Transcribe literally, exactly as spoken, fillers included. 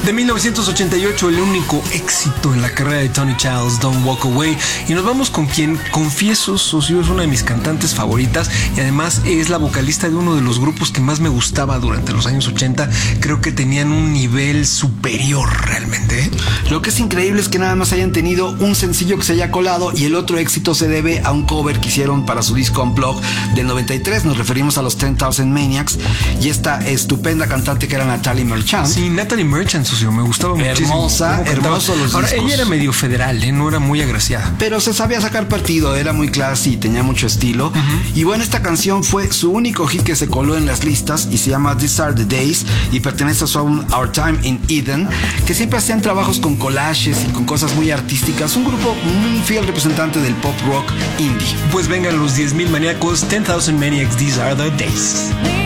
De mil novecientos ochenta y ocho, el único éxito en la carrera de Tony Childs, Don't Walk Away. Y nos vamos con quien, confieso, socio, es una de mis cantantes favoritas y además es la vocalista de uno de los grupos que más me gustaba durante los años ochenta. Creo que tenían un nivel superior realmente, ¿eh? Lo que es increíble es que nada más hayan tenido un sencillo que se haya colado y el otro éxito se debe a un cover que hicieron para su disco Unplugged del noventa y tres. Nos referimos a los ten thousand Maniacs y esta estupenda cantante que era Natalie Merchant. Sí, Natalie Merchant, socio, me gustaba muchísimo. Hermosa, hermoso los Ahora, discos. ella era medio federal, ¿eh? No era muy agraciada. Pero se sabía sacar partido, era muy classy y tenía mucho estilo. Uh-huh. Y bueno, esta canción fue su único hit que se coló en las listas y se llama These Are the Days y pertenece a su álbum Our Time in Eden, que siempre hacían trabajos con collages y con cosas muy artísticas. Un grupo muy fiel representante del pop rock indie. Pues vengan los diez mil maníacos, ten thousand Maniacs, These Are the Days.